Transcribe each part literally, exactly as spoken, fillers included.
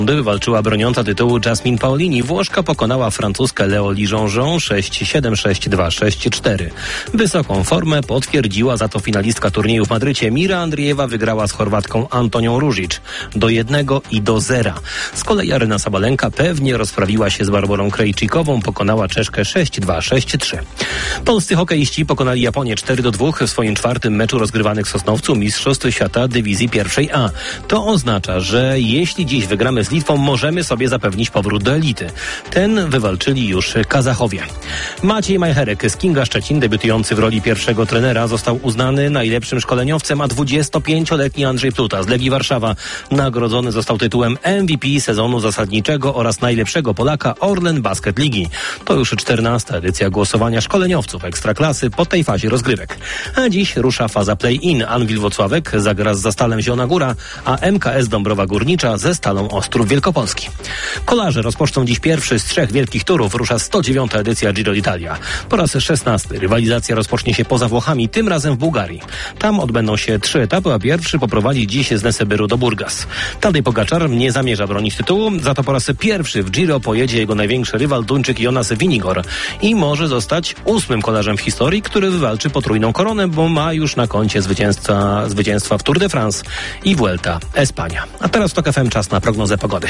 Wywalczyła broniąca tytułu Jasmine Paolini. Włoszka pokonała francuskę Leo Lijonżon sześć siedem, sześć dwa, sześć cztery. Wysoką formę potwierdziła za to finalistka turnieju w Madrycie. Mira Andriejewa wygrała z Chorwatką Antonią Ružić do jednego i do zera. Z kolei Aryna Sabalenka pewnie rozprawiła się z Barbarą Krejčíkovą, pokonała Czeszkę sześć dwa, sześć trzy. Polscy hokeiści pokonali Japonię cztery do dwóch w swoim czwartym meczu rozgrywanych w Sosnowcu Mistrzostw Świata Dywizji pierwszej A. To oznacza, że jeśli dziś wygramy z Litwą, możemy sobie zapewnić powrót do elity. Ten wywalczyli już Kazachowie. Maciej Majcherek z Kinga Szczecin, debiutujący w roli pierwszego trenera, został uznany najlepszym szkoleniowcem, a dwudziestopięcioletni Andrzej Pluta z Legii Warszawa nagrodzony został tytułem M V P sezonu zasadniczego oraz najlepszego Polaka Orlen Basket Ligi. To już czternasta edycja głosowania szkoleniowców Ekstraklasy po tej fazie rozgrywek. A dziś rusza faza play-in. Anwil Włocławek zagra z Zastalem Zielona Góra, a M K S Dąbrowa Górnicza ze Stalą Ostrów Wielkopolski. Kolarze rozpoczną dziś pierwszy z trzech wielkich turów. Rusza sto dziewiąta edycja Giro d'Italia. Po raz szesnasty rywalizacja rozpocznie się poza Włochami, tym razem w Bułgarii. Tam odbędą się trzy etapy, a pierwszy poprowadzi dziś z Nesebyru do Burgas. Tadej Pogaczar nie zamierza bronić tytułu, za to po raz pierwszy w Giro pojedzie jego największy rywal Duńczyk Jonas Vingegaard i może zostać ósmym kolarzem w historii, który wywalczy potrójną koronę, bo ma już na koncie zwycięstwa, zwycięstwa w Tour de France i Vuelta Espania. A teraz w Tok F M czas na prognozę pogody.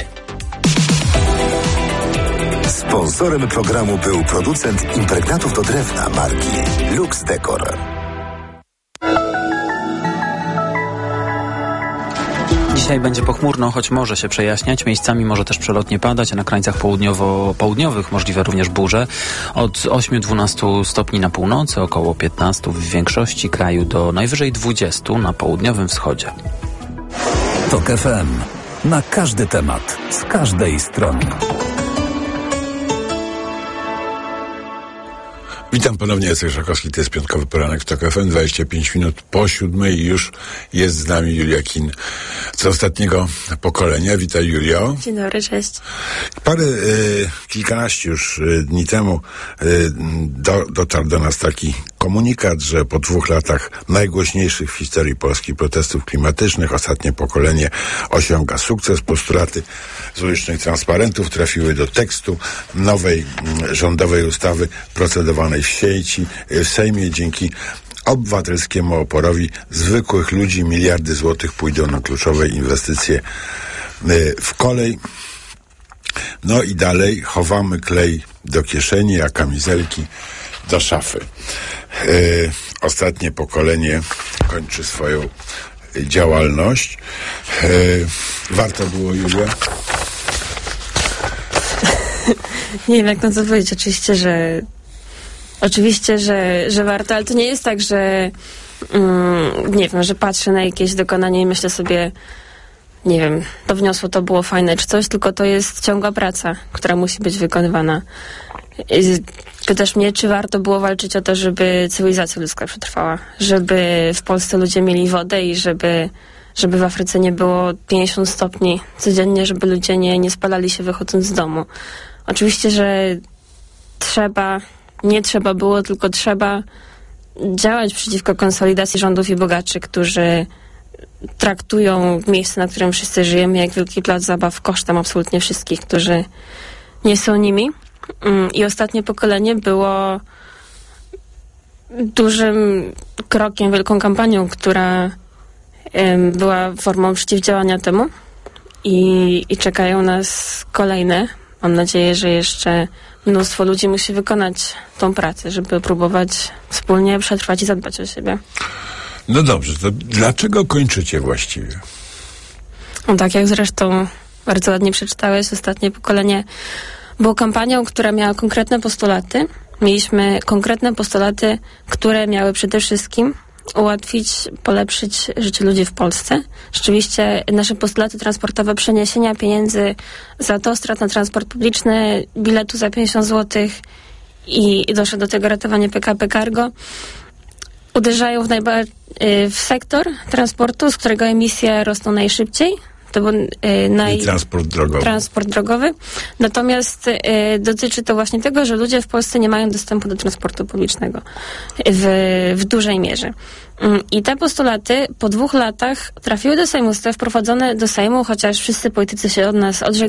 Sponsorem programu był producent impregnatów do drewna marki Lux Decor. Dzisiaj będzie pochmurno, choć może się przejaśniać. Miejscami może też przelotnie padać, a na krańcach południowo-południowych możliwe również burze. Od ośmiu do dwunastu stopni na północy, około piętnastu w większości kraju do najwyżej dwudziestu na południowym wschodzie. Tok F M. Na każdy temat, z każdej strony. Witam ponownie, Jacek Szakowski, to jest piątkowy poranek w Tok F M, dwadzieścia pięć minut po siódmej i już jest z nami Julia Kin z ostatniego pokolenia. Witaj, Julio. Dzień dobry, cześć. Parę, y, kilkanaście już y, dni temu y, do, dotarł do nas taki komunikat, że po dwóch latach najgłośniejszych w historii Polski protestów klimatycznych ostatnie pokolenie osiąga sukces. Postulaty z ulicznych transparentów trafiły do tekstu nowej y, rządowej ustawy procedowanej w sieci, w Sejmie. Dzięki obywatelskiemu oporowi zwykłych ludzi miliardy złotych pójdą na kluczowe inwestycje w kolej. No i dalej chowamy klej do kieszeni, a kamizelki do szafy. Yy, ostatnie pokolenie kończy swoją działalność. Yy, warto było, Julia? Nie wiem, jak na to powiedzieć. Oczywiście, że Oczywiście, że, że warto, ale to nie jest tak, że mm, nie wiem, że patrzę na jakieś dokonanie i myślę sobie, nie wiem, to wniosło, to było fajne czy coś, tylko to jest ciągła praca, która musi być wykonywana. Pytasz mnie, czy warto było walczyć o to, żeby cywilizacja ludzka przetrwała, żeby w Polsce ludzie mieli wodę i żeby, żeby w Afryce nie było pięćdziesiąt stopni codziennie, żeby ludzie nie, nie spalali się wychodząc z domu. Oczywiście, że trzeba... Nie trzeba było, tylko trzeba działać przeciwko konsolidacji rządów i bogaczy, którzy traktują miejsce, na którym wszyscy żyjemy, jak wielki plac zabaw kosztem absolutnie wszystkich, którzy nie są nimi. I ostatnie pokolenie było dużym krokiem, wielką kampanią, która była formą przeciwdziałania temu i, i czekają nas kolejne. Mam nadzieję, że jeszcze mnóstwo ludzi musi wykonać tą pracę, żeby próbować wspólnie przetrwać i zadbać o siebie. No dobrze, to dlaczego kończycie właściwie? No tak jak zresztą bardzo ładnie przeczytałeś, ostatnie pokolenie było kampanią, która miała konkretne postulaty. Mieliśmy konkretne postulaty, które miały przede wszystkim ułatwić, polepszyć życie ludzi w Polsce. Rzeczywiście nasze postulaty transportowe, przeniesienia pieniędzy z autostrad na transport publiczny, biletu za pięćdziesiąt złotych i, i doszło do tego ratowanie P K P Cargo, uderzają w, najba- w sektor transportu, z którego emisje rosną najszybciej, To był e, naj... I transport drogowy. Transport drogowy. Natomiast e, dotyczy to właśnie tego, że ludzie w Polsce nie mają dostępu do transportu publicznego w, w dużej mierze. I te postulaty po dwóch latach trafiły do Sejmu, zostały wprowadzone do Sejmu, chociaż wszyscy politycy się od nas odżegnali.